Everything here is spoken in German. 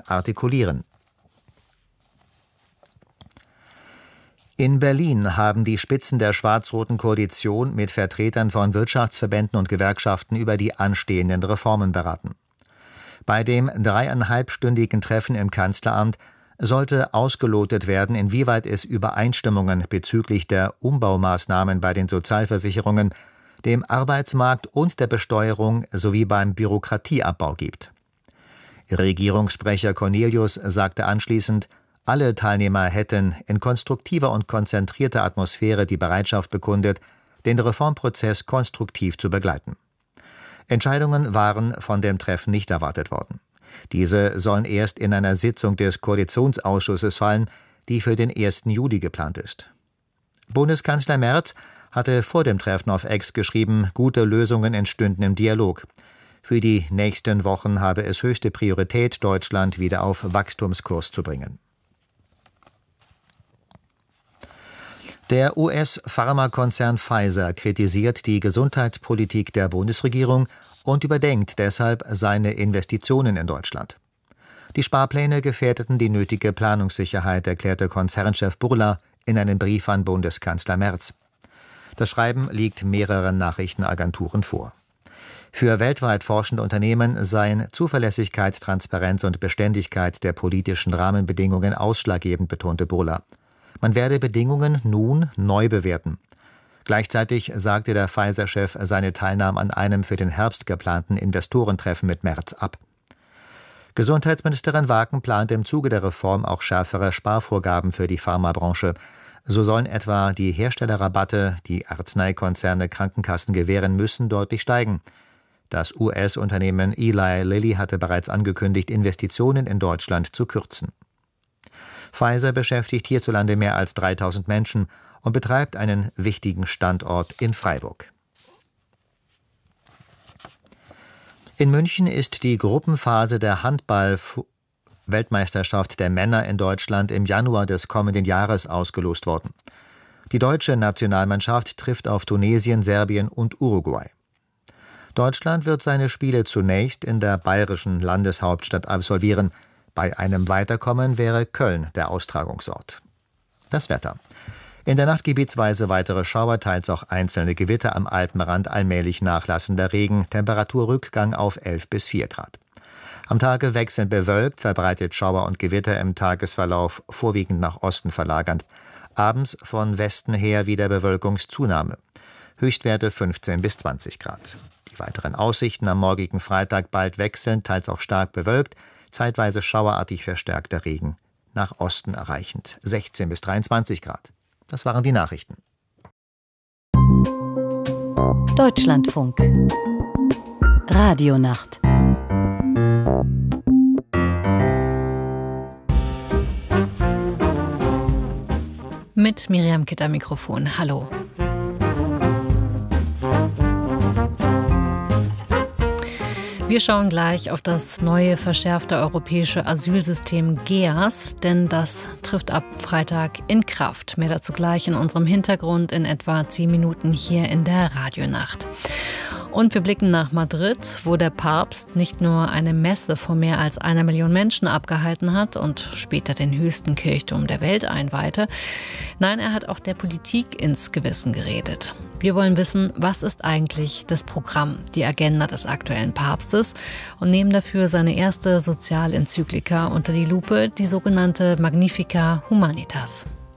artikulieren. In Berlin haben die Spitzen der schwarz-roten Koalition mit Vertretern von Wirtschaftsverbänden und Gewerkschaften über die anstehenden Reformen beraten. Bei dem 3,5-stündigen Treffen im Kanzleramt sollte ausgelotet werden, inwieweit es Übereinstimmungen bezüglich der Umbaumaßnahmen bei den Sozialversicherungen, dem Arbeitsmarkt und der Besteuerung sowie beim Bürokratieabbau gibt. Regierungssprecher Cornelius sagte anschließend, alle Teilnehmer hätten in konstruktiver und konzentrierter Atmosphäre die Bereitschaft bekundet, den Reformprozess konstruktiv zu begleiten. Entscheidungen waren von dem Treffen nicht erwartet worden. Diese sollen erst in einer Sitzung des Koalitionsausschusses fallen, die für den 1. Juli geplant ist. Bundeskanzler Merz hatte vor dem Treffen auf X geschrieben, gute Lösungen entstünden im Dialog. Für die nächsten Wochen habe es höchste Priorität, Deutschland wieder auf Wachstumskurs zu bringen. Der US-Pharmakonzern Pfizer kritisiert die Gesundheitspolitik der Bundesregierung und überdenkt deshalb seine Investitionen in Deutschland. Die Sparpläne gefährdeten die nötige Planungssicherheit, erklärte Konzernchef Burla in einem Brief an Bundeskanzler Merz. Das Schreiben liegt mehreren Nachrichtenagenturen vor. Für weltweit forschende Unternehmen seien Zuverlässigkeit, Transparenz und Beständigkeit der politischen Rahmenbedingungen ausschlaggebend, betonte Burla. Man werde Bedingungen nun neu bewerten. Gleichzeitig sagte der Pfizer-Chef seine Teilnahme an einem für den Herbst geplanten Investorentreffen mit Merz ab. Gesundheitsministerin Waken plant im Zuge der Reform auch schärfere Sparvorgaben für die Pharmabranche. So sollen etwa die Herstellerrabatte, die Arzneikonzerne Krankenkassen gewähren müssen, deutlich steigen. Das US-Unternehmen Eli Lilly hatte bereits angekündigt, Investitionen in Deutschland zu kürzen. Pfizer beschäftigt hierzulande mehr als 3000 Menschen und betreibt einen wichtigen Standort in Freiburg. In München ist die Gruppenphase der Handball-Weltmeisterschaft der Männer in Deutschland im Januar des kommenden Jahres ausgelost worden. Die deutsche Nationalmannschaft trifft auf Tunesien, Serbien und Uruguay. Deutschland wird seine Spiele zunächst in der bayerischen Landeshauptstadt absolvieren. Bei einem Weiterkommen wäre Köln der Austragungsort. Das Wetter. In der Nacht gebietsweise weitere Schauer, teils auch einzelne Gewitter, am Alpenrand allmählich nachlassender Regen, Temperaturrückgang auf 11 bis 4 Grad. Am Tage wechselnd bewölkt, verbreitet Schauer und Gewitter im Tagesverlauf vorwiegend nach Osten verlagernd. Abends von Westen her wieder Bewölkungszunahme. Höchstwerte 15 bis 20 Grad. Die weiteren Aussichten am morgigen Freitag bald wechselnd, teils auch stark bewölkt, zeitweise schauerartig verstärkter Regen, nach Osten erreichend 16 bis 23 Grad. Das waren die Nachrichten. Deutschlandfunk. Radionacht. Mit Miriam Kitt am Mikrofon. Hallo. Wir schauen gleich auf das neue verschärfte europäische Asylsystem GEAS, denn das trifft ab Freitag in Kraft. Mehr dazu gleich in unserem Hintergrund in etwa 10 Minuten hier in der Radionacht. Und wir blicken nach Madrid, wo der Papst nicht nur eine Messe vor mehr als 1 Million Menschen abgehalten hat und später den höchsten Kirchturm der Welt einweihte. Nein, er hat auch der Politik ins Gewissen geredet. Wir wollen wissen, was ist eigentlich das Programm, die Agenda des aktuellen Papstes, und nehmen dafür seine erste Sozialenzyklika unter die Lupe, die sogenannte Magnificat Humanitas.